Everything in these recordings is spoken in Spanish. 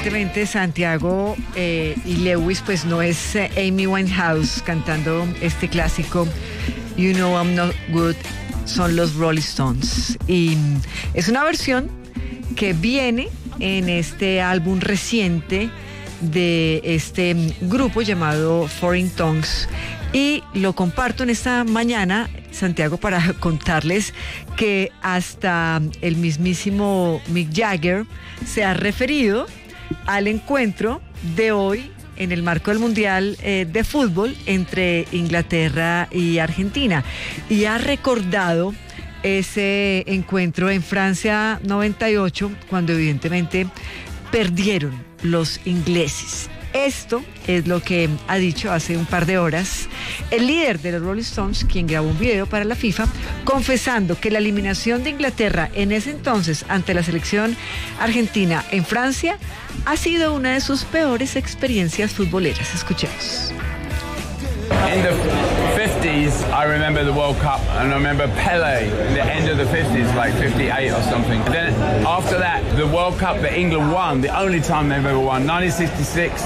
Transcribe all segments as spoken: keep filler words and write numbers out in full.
evidentemente Santiago eh, y Lewis, pues no es eh, Amy Winehouse cantando este clásico You Know I'm Not Good, son los Rolling Stones. Y es una versión que viene en este álbum reciente de este grupo llamado Foreign Tongues, y lo comparto en esta mañana, Santiago, para contarles que hasta el mismísimo Mick Jagger se ha referido al encuentro de hoy en el marco del Mundial eh, de Fútbol entre Inglaterra y Argentina, y ha recordado ese encuentro en Francia noventa y ocho, cuando evidentemente perdieron los ingleses. Esto es lo que ha dicho hace un par de horas el líder de los Rolling Stones, quien grabó un video para la FIFA confesando que la eliminación de Inglaterra en ese entonces ante la selección argentina en Francia ha sido una de sus peores experiencias futboleras. Escuchemos. In the fifties, I remember the World Cup, and I remember Pele, the end of the fifties, like fifty-eight or something. Then after that, the World Cup that England won, the only time they've ever won, nineteen sixty-six.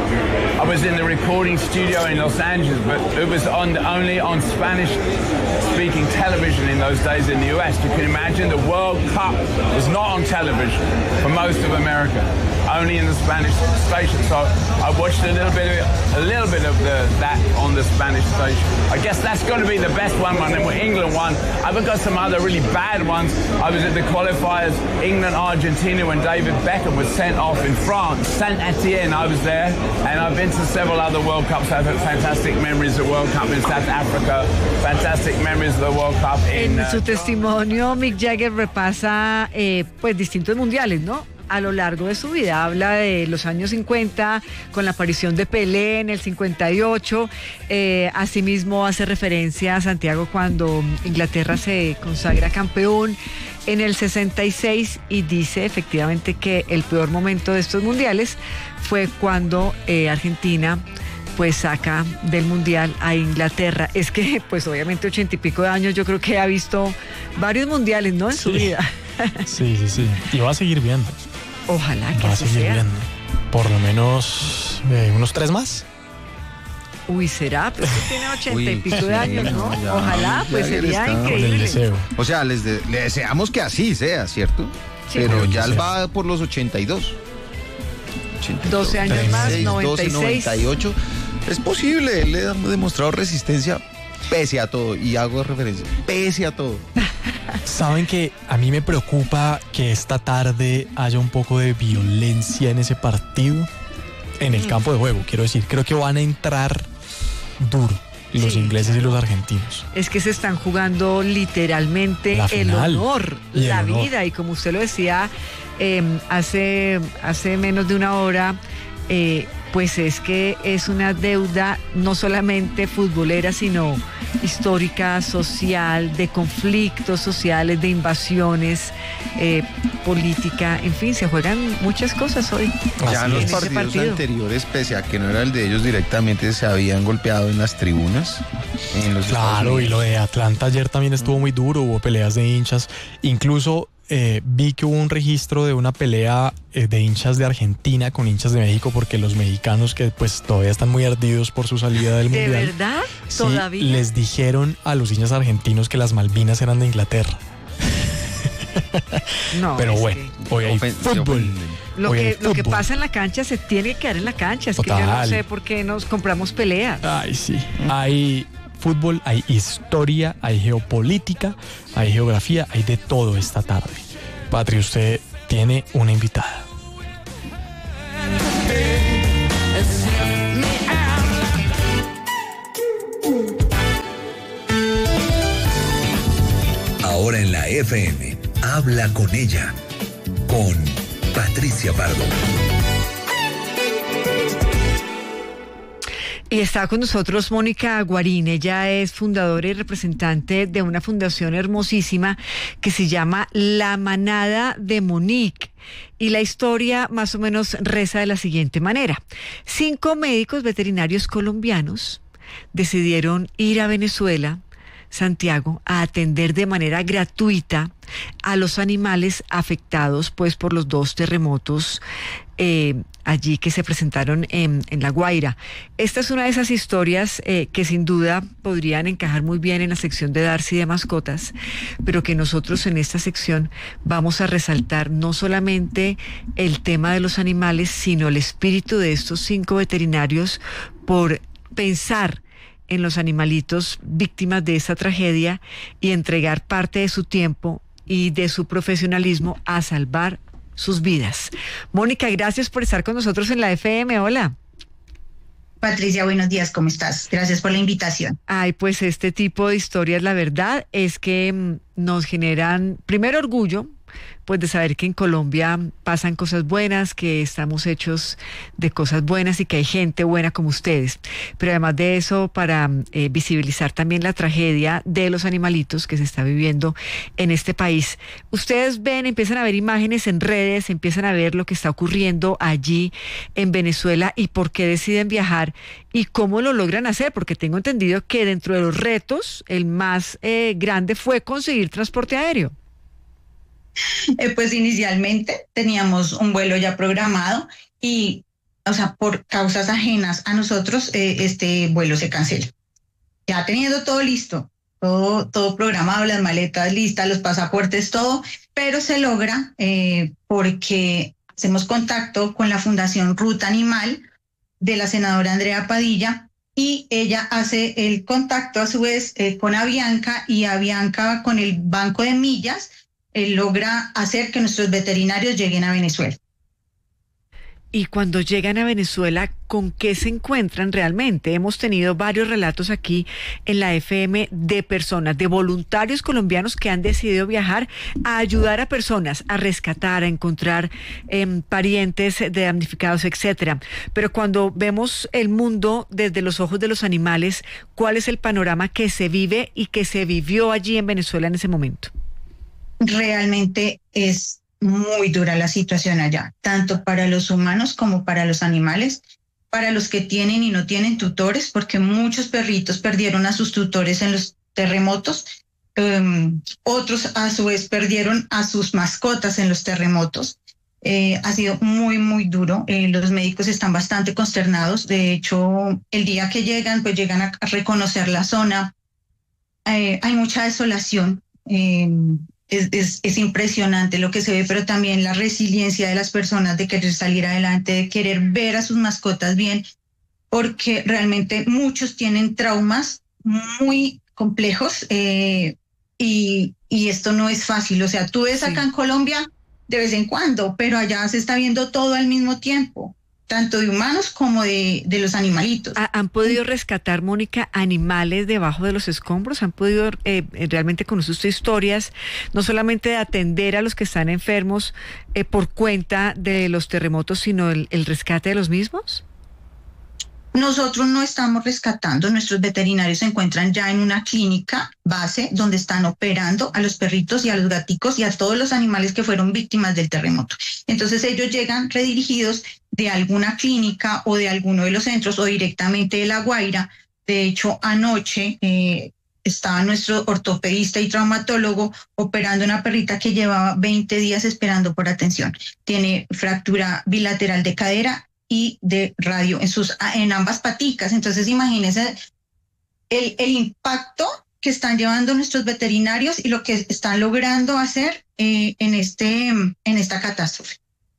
I was in the recording studio in Los Angeles, but it was on only on Spanish-speaking television in those days in the U S. You can imagine the World Cup was not on television for most of America, only in the Spanish station. So I watched a little bit of it, a little bit of the, that on the Spanish station. I guess that's going to be the best one when England won. I've got some other really bad ones. I was at the qualifiers, England-Argentina, when David Beckham was sent off in France. Saint-Etienne, I was there, and I've been to several other World Cups. I've had fantastic memories of World Cup in South Africa, fantastic memories of the World Cup in... En su uh, testimonio, Mick Jagger repasa eh, pues distintos mundiales, ¿no?, a lo largo de su vida. Habla de los años cincuenta, con la aparición de Pelé en el cincuenta y ocho. Eh, asimismo hace referencia a Santiago cuando Inglaterra se consagra campeón en el sesenta y seis, y dice efectivamente que el peor momento de estos mundiales fue cuando eh, Argentina pues saca del mundial a Inglaterra. Es que pues obviamente ochenta y pico de años, yo creo que ha visto varios mundiales, ¿no?, en sí. su vida. Sí, sí, sí. Y va a seguir viendo. Ojalá que va a así seguir sea. viendo. Por lo menos eh, unos tres más. Uy, será, pero usted tiene ochenta Uy, y pico sí, de años, ¿no? no, ya. Ojalá, pues Jagger sería está con Con el increíble. deseo. O sea, les de- le deseamos que así sea, ¿cierto? Sí, Pero con el ya él deseo. va por los ochenta y dos. ochenta y dos, doce años más, treinta y seis, noventa y doce, seis. noventa y ocho. Es posible, él le ha demostrado resistencia pese a todo. Y hago referencia, pese a todo. Saben que a mí me preocupa que esta tarde haya un poco de violencia en ese partido, en el campo de juego, quiero decir. Creo que van a entrar duro los Sí, ingleses y los argentinos. Es que se están jugando literalmente La el final. honor, Y el la honor. vida. Y como usted lo decía eh, hace, hace menos de una hora, eh, pues es que es una deuda no solamente futbolera, sino histórica, social, de conflictos sociales, de invasiones, eh, política, en fin, se juegan muchas cosas hoy. Ya Así en los es. ese partidos partido. anteriores, pese a que no era el de ellos directamente, se habían golpeado en las tribunas. En los Estados Claro, y Unidos. lo de Atlanta ayer también estuvo muy duro, hubo peleas de hinchas, incluso eh, vi que hubo un registro de una pelea eh, de hinchas de Argentina con hinchas de México, porque los mexicanos, que pues todavía están muy ardidos por su salida del ¿De mundial, verdad? sí, ¿Todavía? les dijeron a los hinchas argentinos que las Malvinas eran de Inglaterra. No, Pero es bueno, que hoy hay Ofen- se fútbol. ofenden. Lo Hoy hay que, lo que fútbol. pasa en la cancha se tiene que quedar en la cancha. Es que yo no Total. sé por qué nos compramos peleas. Ay, sí. Hay fútbol, hay historia, hay geopolítica, hay geografía, hay de todo esta tarde. Patri, usted tiene una invitada. Ahora en la F M, habla con ella, con Patricia Pardo. Y está con nosotros Mónica Guarín. Ella es fundadora y representante de una fundación hermosísima que se llama La Manada de Monique. Y la historia más o menos reza de la siguiente manera. Cinco médicos veterinarios colombianos decidieron ir a Venezuela Santiago, a atender de manera gratuita a los animales afectados pues por los dos terremotos eh, allí que se presentaron en, en La Guaira. Esta es una de esas historias eh, que sin duda podrían encajar muy bien en la sección de Darcy de mascotas, pero que nosotros en esta sección vamos a resaltar no solamente el tema de los animales, sino el espíritu de estos cinco veterinarios por pensar en los animalitos víctimas de esta tragedia y entregar parte de su tiempo y de su profesionalismo a salvar sus vidas. Mónica, gracias por estar con nosotros en la F M. Hola. Patricia, buenos días, ¿cómo estás? Gracias por la invitación. Ay, pues este tipo de historias, la verdad es que mm, nos generan primero orgullo, pues de saber que en Colombia pasan cosas buenas, que estamos hechos de cosas buenas y que hay gente buena como ustedes. Pero además de eso, para eh, visibilizar también la tragedia de los animalitos que se está viviendo en este país. Ustedes ven, empiezan a ver imágenes en redes, empiezan a ver lo que está ocurriendo allí en Venezuela y por qué deciden viajar y cómo lo logran hacer, porque tengo entendido que dentro de los retos, el más eh, grande fue conseguir transporte aéreo. Eh, pues inicialmente teníamos un vuelo ya programado y, o sea, por causas ajenas a nosotros, eh, este vuelo se cancela. Ya teniendo todo listo, todo, todo programado, las maletas listas, los pasaportes, todo, pero se logra eh, porque hacemos contacto con la Fundación Ruta Animal de la senadora Andrea Padilla y ella hace el contacto a su vez eh, con Avianca y Avianca con el banco de millas eh, logra hacer que nuestros veterinarios lleguen a Venezuela. Y cuando llegan a Venezuela, ¿con qué se encuentran realmente? Hemos tenido varios relatos aquí en la F M de personas, de voluntarios colombianos que han decidido viajar a ayudar a personas, a rescatar, a encontrar eh, parientes de damnificados, etcétera. Pero cuando vemos el mundo desde los ojos de los animales, ¿cuál es el panorama que se vive y que se vivió allí en Venezuela en ese momento? Realmente es muy dura la situación allá, tanto para los humanos como para los animales, para los que tienen y no tienen tutores, porque muchos perritos perdieron a sus tutores en los terremotos, um, otros a su vez perdieron a sus mascotas en los terremotos. Eh, ha sido muy, muy duro. Eh, los médicos están bastante consternados. De hecho, el día que llegan, pues llegan a reconocer la zona. Eh, hay mucha desolación. Eh, Es, es, es impresionante lo que se ve, pero también la resiliencia de las personas de querer salir adelante, de querer ver a sus mascotas bien, porque realmente muchos tienen traumas muy complejos eh, y, y esto no es fácil. O sea, tú ves acá sí. En Colombia de vez en cuando, pero allá se está viendo todo al mismo tiempo, tanto de humanos como de, de los animalitos. ¿Han podido rescatar, Mónica, animales debajo de los escombros? ¿Han podido eh, realmente conocer usted historias, no solamente de atender a los que están enfermos eh, por cuenta de los terremotos, sino el, el rescate de los mismos? Nosotros no estamos rescatando, nuestros veterinarios se encuentran ya en una clínica base donde están operando a los perritos y a los gaticos y a todos los animales que fueron víctimas del terremoto. Entonces ellos llegan redirigidos de alguna clínica o de alguno de los centros o directamente de La Guaira. De hecho, anoche eh, estaba nuestro ortopedista y traumatólogo operando una perrita que llevaba veinte días esperando por atención. Tiene fractura bilateral de cadera y de radio en sus en ambas paticas. Entonces imagínense el, el impacto que están llevando nuestros veterinarios y lo que están logrando hacer eh, en este en esta catástrofe.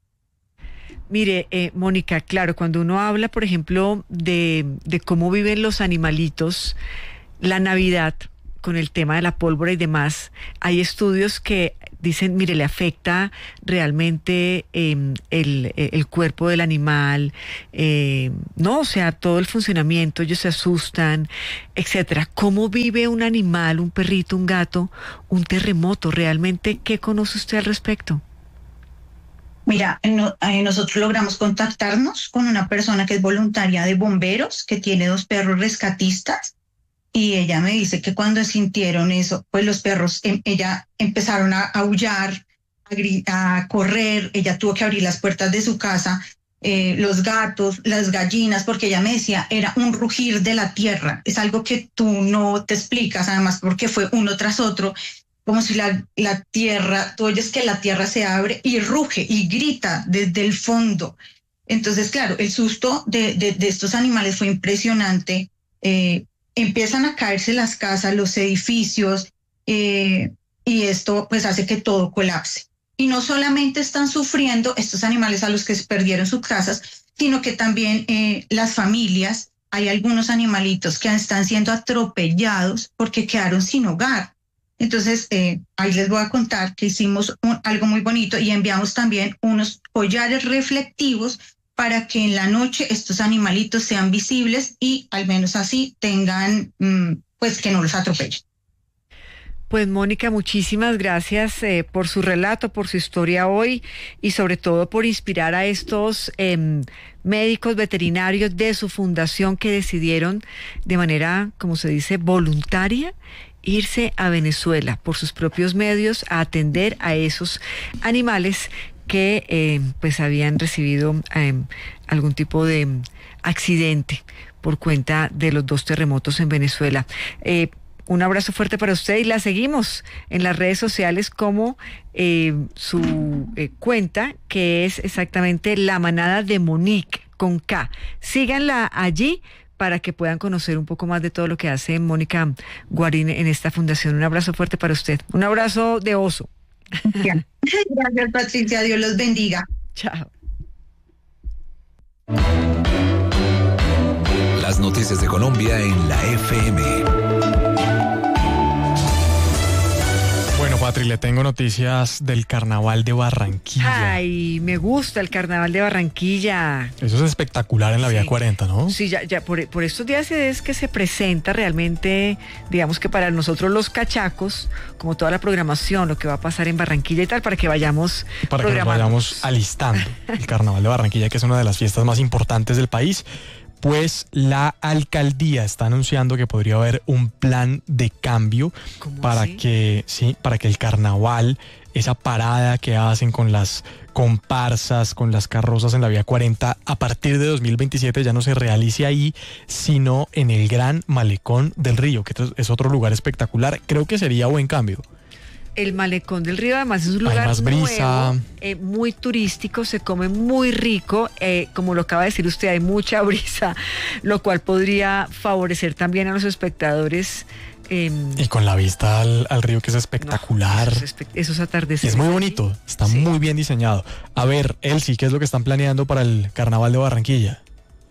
Mire, eh, Mónica, claro, cuando uno habla, por ejemplo, de, de cómo viven los animalitos, la Navidad, con el tema de la pólvora y demás, hay estudios que dicen, mire, le afecta realmente eh, el, el cuerpo del animal, eh, no, o sea, todo el funcionamiento, ellos se asustan, etcétera. ¿Cómo vive un animal, un perrito, un gato, un terremoto? ¿Realmente qué conoce usted al respecto? Mira, no, eh, nosotros logramos contactarnos con una persona que es voluntaria de bomberos, que tiene dos perros rescatistas, y ella me dice que cuando sintieron eso, pues los perros, em, ella empezaron a aullar, a, a correr, ella tuvo que abrir las puertas de su casa eh, los gatos, las gallinas, porque ella me decía, era un rugir de la tierra. Es algo que tú no te explicas, además, porque fue uno tras otro, como si la, la tierra, tú oyes que la tierra se abre y ruge y grita desde el fondo. Entonces, claro, el susto de, de, de estos animales fue impresionante. Eh, empiezan a caerse las casas, los edificios, eh, y esto pues hace que todo colapse. Y no solamente están sufriendo estos animales a los que perdieron sus casas, sino que también eh, las familias, hay algunos animalitos que están siendo atropellados porque quedaron sin hogar. Entonces, eh, ahí les voy a contar que hicimos un, algo muy bonito y enviamos también unos collares reflectivos para que en la noche estos animalitos sean visibles y al menos así tengan, mmm, pues que no los atropellen. Pues Mónica, muchísimas gracias eh, por su relato, por su historia hoy y sobre todo por inspirar a estos eh, médicos veterinarios de su fundación que decidieron de manera, como se dice, voluntaria, irse a Venezuela por sus propios medios a atender a esos animales que eh, pues habían recibido eh, algún tipo de accidente por cuenta de los dos terremotos en Venezuela. Eh, Un abrazo fuerte para usted y la seguimos en las redes sociales como eh, su eh, cuenta, que es exactamente La Manada de Monique, con K. Síganla allí para que puedan conocer un poco más de todo lo que hace Mónica Guarín en esta fundación. Un abrazo fuerte para usted. Un abrazo de oso. Gracias, Patricia. Dios los bendiga. Chao. Las noticias de Colombia en la F M. Bueno, Patri, le tengo noticias del Carnaval de Barranquilla. Ay, me gusta el Carnaval de Barranquilla. Eso es espectacular en la Sí. Vía cuarenta, ¿no? Sí, ya, ya por, por estos días es que se presenta realmente, digamos que para nosotros los cachacos, como toda la programación, lo que va a pasar en Barranquilla y tal, para que vayamos Para que nos programándonos. vayamos alistando. El Carnaval de Barranquilla, que es una de las fiestas más importantes del país. Pues la alcaldía está anunciando que podría haber un plan de cambio ¿Cómo para así? que, sí, para que el carnaval, esa parada que hacen con las comparsas, con las carrozas en la Vía cuarenta, a partir de dos mil veintisiete ya no se realice ahí, sino en el Gran Malecón del Río, que es otro lugar espectacular. Creo que sería buen cambio. El Malecón del Río además es un lugar Hay más brisa. nuevo, eh, muy turístico, se come muy rico, eh, como lo acaba de decir usted, hay mucha brisa, lo cual podría favorecer también a los espectadores. Eh, Y con la vista al, al río, que es espectacular. no, esos, espe- esos Y atardeceres. es muy bonito, está Sí. muy bien diseñado. A ver, Elsie, ¿qué es lo que están planeando para el Carnaval de Barranquilla?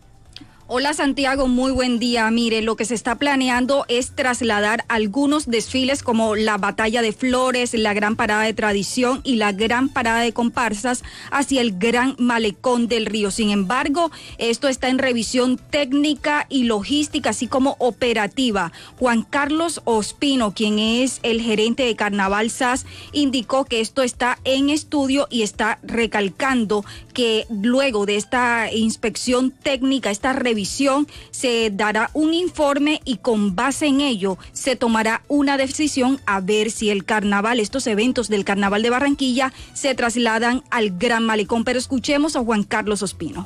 Hola Santiago, muy buen día. Mire, lo que se está planeando es trasladar algunos desfiles como la Batalla de Flores, la Gran Parada de Tradición y la Gran Parada de Comparsas hacia el Gran Malecón del Río. Sin embargo, esto está en revisión técnica y logística, así como operativa. Juan Carlos Ospino, quien es el gerente de Carnaval S A S, indicó que esto está en estudio y está recalcando que luego de esta inspección técnica, esta revisión, se dará un informe y con base en ello se tomará una decisión a ver si el carnaval, estos eventos del Carnaval de Barranquilla se trasladan al Gran Malecón. Pero escuchemos a Juan Carlos Ospino.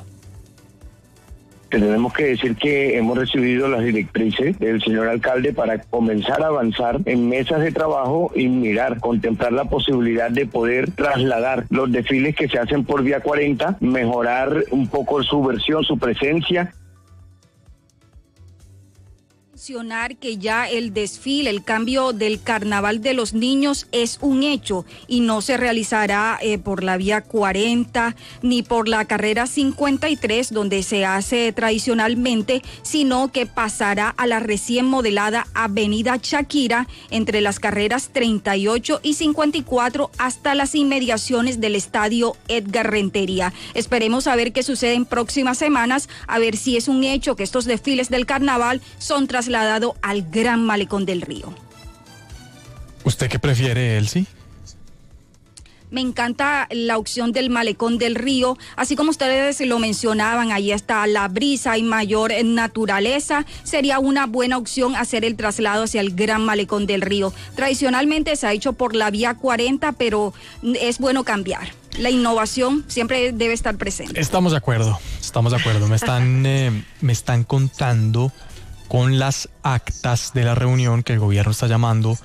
Tenemos que decir que hemos recibido las directrices del señor alcalde para comenzar a avanzar en mesas de trabajo y mirar, contemplar la posibilidad de poder trasladar los desfiles que se hacen por Vía cuarenta, mejorar un poco su versión, su presencia. Mencionar que ya el desfile, el cambio del Carnaval de los Niños es un hecho y no se realizará eh, por la Vía cuarenta ni por la carrera cincuenta y tres donde se hace tradicionalmente, sino que pasará a la recién modelada Avenida Shakira entre las carreras treinta y ocho y cincuenta y cuatro hasta las inmediaciones del estadio Edgar Rentería. Esperemos a ver qué sucede en próximas semanas, a ver si es un hecho que estos desfiles del carnaval son trasladados al Gran Malecón del Río. ¿Usted qué prefiere, Elsie? Me encanta la opción del Malecón del Río, así como ustedes lo mencionaban, ahí está la brisa y mayor naturaleza, sería una buena opción hacer el traslado hacia el Gran Malecón del Río. Tradicionalmente se ha hecho por la Vía cuarenta, pero es bueno cambiar. la innovación siempre debe estar presente. Estamos de acuerdo, estamos de acuerdo. Me están, eh, me están contando con las actas de la reunión que el gobierno está llamando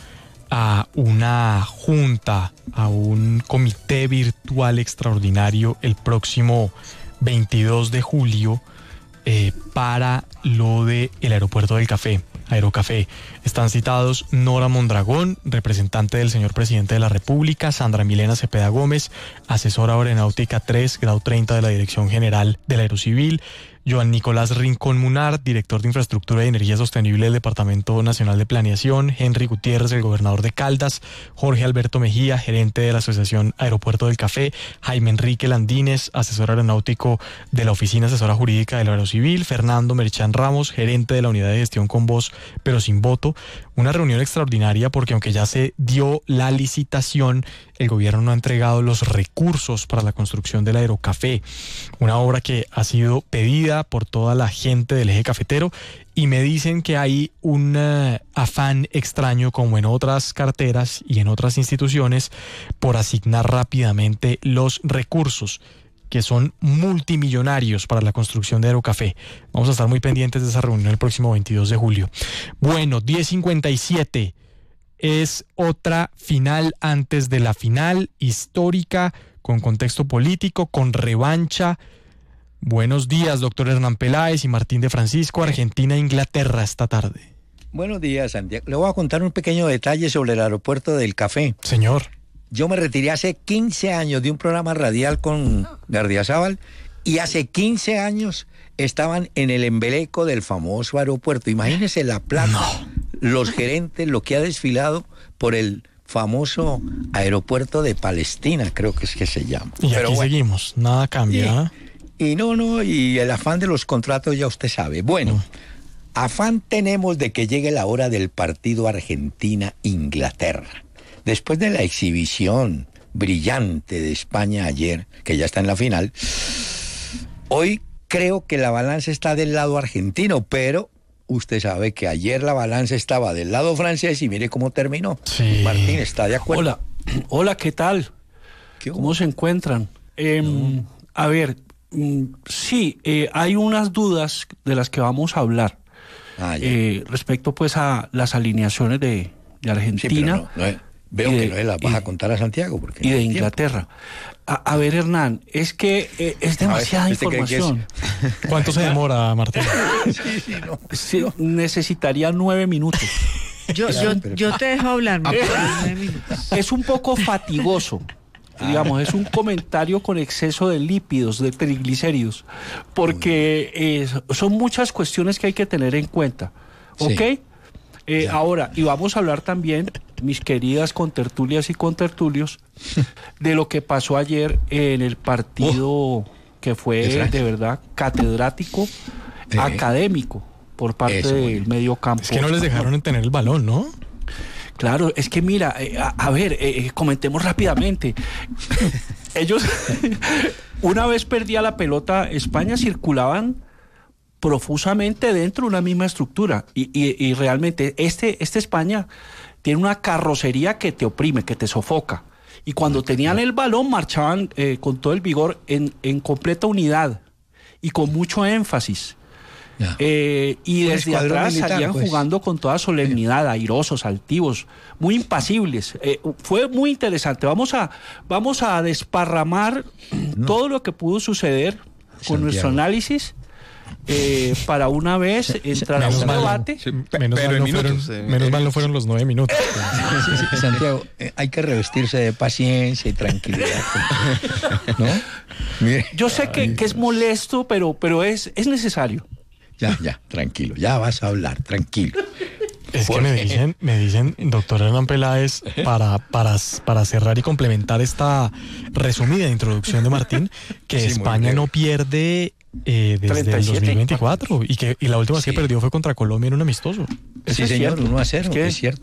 a una junta, a un comité virtual extraordinario el próximo veintidós de julio eh, para lo del aeropuerto del Café, Aerocafé. Están citados Nora Mondragón, representante del señor presidente de la República, Sandra Milena Cepeda Gómez, asesora aeronáutica tres, grado treinta de la Dirección General del Aerocivil, Joan Nicolás Rincón Munar, director de Infraestructura y Energía Sostenible del Departamento Nacional de Planeación, Henry Gutiérrez, el gobernador de Caldas, Jorge Alberto Mejía, gerente de la Asociación Aeropuerto del Café, Jaime Enrique Landines, asesor aeronáutico de la Oficina Asesora Jurídica del Aerocivil, Fernando Merchán Ramos, gerente de la Unidad de Gestión con Voz, pero sin voto. Una reunión extraordinaria porque aunque ya se dio la licitación, el gobierno no ha entregado los recursos para la construcción del Aerocafé, una obra que ha sido pedida por toda la gente del eje cafetero, y me dicen que hay un uh, afán extraño, como en otras carteras y en otras instituciones, por asignar rápidamente los recursos, que son multimillonarios para la construcción de Aerocafé. Vamos a estar muy pendientes de esa reunión el próximo veintidós de julio. Bueno, diez cincuenta y siete es otra final antes de la final, histórica, con contexto político, con revancha. Buenos días, doctor Hernán Peláez y Martín de Francisco. Argentina, Inglaterra esta tarde. Buenos días, Santiago. Le voy a contar un pequeño detalle sobre el aeropuerto del Café. Señor. Yo me retiré hace quince años de un programa radial con Gardiazabal y hace quince años estaban en el embeleco del famoso aeropuerto. Imagínense la plata, no. Los gerentes, lo que ha desfilado por el famoso aeropuerto de Palestina, creo que es que se llama. Y Pero aquí bueno, seguimos, nada cambia. Y, y no, no, y el afán de los contratos ya usted sabe. Bueno, no. afán tenemos de que llegue la hora del partido Argentina-Inglaterra. Después de la exhibición brillante de España ayer, que ya está en la final, hoy creo que la balanza está del lado argentino, pero usted sabe que ayer la balanza estaba del lado francés y mire cómo terminó. Sí. Martín, ¿está de acuerdo? Hola, hola, ¿qué tal? ¿Qué ¿Cómo se encuentran? Eh, no. A ver, sí, eh, hay unas dudas de las que vamos a hablar ah, eh, respecto pues a las alineaciones de, de Argentina. Sí, pero no, no, veo que no las vas y, a contar a Santiago. Porque y no de Inglaterra. A, a ver, Hernán, es que eh, es demasiada ver, información. Es... ¿Cuánto se demora, Martín? sí, sí, no. Sí, no. Necesitaría nueve minutos. Yo, yo, yo te dejo hablar. Nueve minutos. Es un poco fatigoso. Ah. Digamos, es un comentario con exceso de lípidos, de triglicéridos, porque eh, son muchas cuestiones que hay que tener en cuenta. ¿Ok? Sí. Eh, ahora, y vamos a hablar también, mis queridas contertulias y contertulios, de lo que pasó ayer en el partido oh, que fue de, de verdad catedrático, eh, académico, por parte eso, del medio campo. Es que no les dejaron tener el balón, ¿no? Claro, es que mira, eh, a, a ver, eh, comentemos rápidamente. Ellos, una vez perdía la pelota, España circulaban profusamente dentro de una misma estructura y, y, y realmente este, este España tiene una carrocería que te oprime, que te sofoca, y cuando tenían el balón marchaban eh, con todo el vigor en, en completa unidad y con mucho énfasis eh, y desde atrás militar, salían pues. jugando con toda solemnidad, airosos, altivos, muy impasibles. Eh, fue muy interesante. Vamos a, vamos a desparramar no. todo lo que pudo suceder con Santiago. Nuestro análisis. Eh, para una vez entrar a un debate. Sí, menos mal, no minutos, fueron, eh, menos eh, mal no fueron los nueve minutos. Sí, sí, Santiago, eh, hay que revestirse de paciencia y tranquilidad. ¿No? Mire. Yo sé que, que es molesto, pero, pero es, es necesario. Ya, ya, tranquilo, ya vas a hablar, tranquilo. Es que me dicen, me dicen, doctor Hernán Peláez, para, para, para cerrar y complementar esta resumida introducción de Martín, que sí, España no pierde eh, desde treinta y siete, el dos mil veinticuatro y que y la última vez sí. que perdió fue contra Colombia en un amistoso. Sí, señor, uno a cero, es, que es cierto.